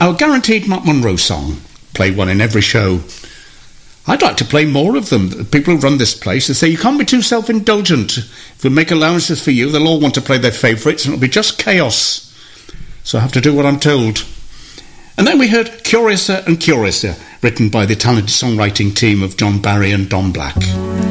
Now, a guaranteed Matt Monro song. Play one in every show. I'd like to play more of them. The people who run this place, they say you can't be too self-indulgent. If we make allowances for you, they'll all want to play their favourites and it'll be just chaos. So I have to do what I'm told. And then we heard Curiouser and Curiouser, written by the talented songwriting team of John Barry and Don Black.